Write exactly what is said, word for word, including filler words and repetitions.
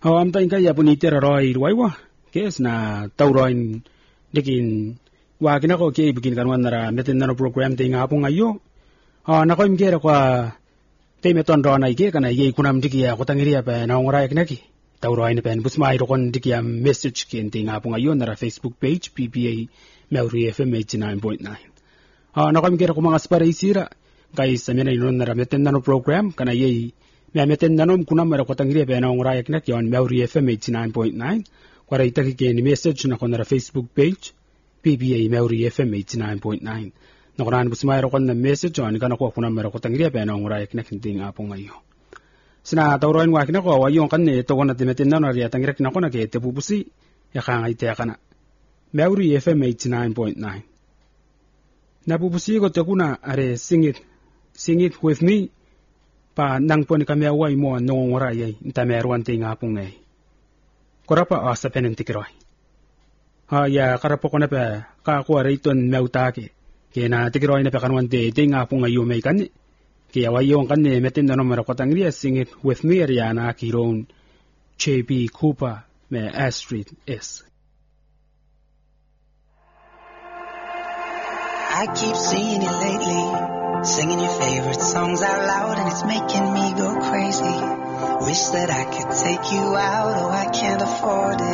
Oh, am tain kaya punitera roi ruaiwa. Kes na tauroin dikin wa kinako ke bikin kanwan nara metin nano program te ngapung ayo. Oh, nako imkera kwa te meton rona ike kana ye kunam dikia kotangiria pa na ngora iknaki. Tauroin pen busmai rokon dikia message ke te ngapung ayo nara Facebook page P P A Maori F M eighty-nine point nine. Oh, nako imkera ko mga spara isira. Guys, samena inon nara metin nano program kana ye Mea meten nanom kunam mera kotangiria pe na ngora yaknak yon Maori F M eighty-nine point nine. Kwara itaki ke ni message na konara Facebook page P B A Maori F M eighty-nine point nine. Na konan busmay ro kon na message on kana ko kunam mera kotangiria pe na ngora yaknak ting apong ayo. Sina tawroin wa kinako awayon kanne to kona timeten nanon ria tangirak na kona ke tepupusi yakanga ite kana Maori F M eighty-nine point nine. Napupusi ko te kuna are sing it sing it with me. Pa nang po ni kami away mo nongongora yay nta meron ting apong ay. Korapa asa penentikiroy. Ha ya karapo ko na pa kakuha raiton meutake. Kaya na tikiroy na pa kanuan te ting apong ay umay kani. Kaya wayon kani metin na numero kotang riya sing it with me Ariana Kiron J P Cooper me Astrid S. I keep seeing you lately, singing your favorite songs out loud, and it's making me go crazy. Wish that I could take you out, oh I can't afford it.